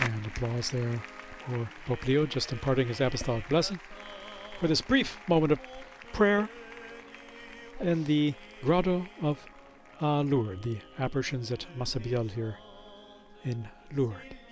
And applause there for Pope Leo, just imparting his apostolic blessing for this brief moment of prayer in the Grotto of Lourdes, the apparitions at Massabielle here in Lourdes.